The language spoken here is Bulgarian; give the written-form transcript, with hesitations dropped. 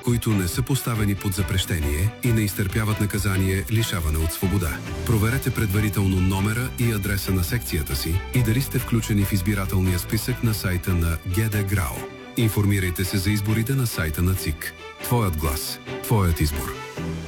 които не са поставени под запрещение и не изтърпяват наказание лишаване от свобода. Проверете предварително номера и адреса на секцията си и дали сте включени в избирателния списък на сайта на ГД ГРАО. Информирайте се за изборите на сайта на ЦИК. Твоят глас, твоят избор.